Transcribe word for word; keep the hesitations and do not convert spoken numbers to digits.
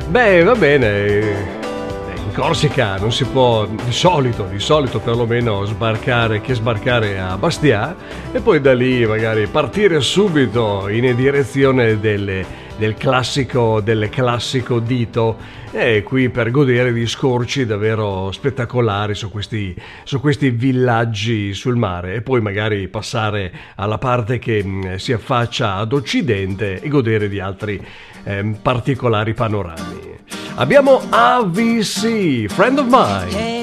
Beh, va bene. In Corsica non si può, di solito, di solito perlomeno, sbarcare che sbarcare a Bastia e poi da lì magari partire subito in direzione delle, del classico del classico dito, e qui per godere di scorci davvero spettacolari su questi, su questi villaggi sul mare, e poi magari passare alla parte che mh, si affaccia ad occidente e godere di altri ehm, particolari panorami. Abbiamo A V C, Friend of Mine.